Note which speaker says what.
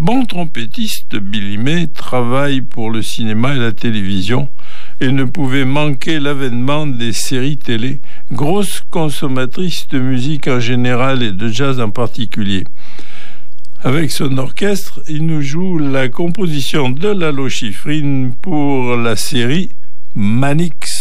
Speaker 1: bon trompettiste, Billy May travaille pour le cinéma et la télévision et ne pouvait manquer l'avènement des séries télé, grosse consommatrice de musique en général et de jazz en particulier. Avec son orchestre, il nous joue la composition de Lalo Schifrin pour la série Mannix.